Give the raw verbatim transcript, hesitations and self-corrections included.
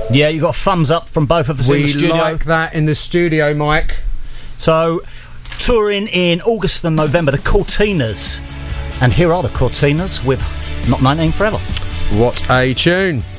Yeah, you got a thumbs up from both of us we in the studio. We like that in the studio, Mike. So, touring in August and November, the Cortinas. And here are the Cortinas with Not nineteen Forever. What a tune.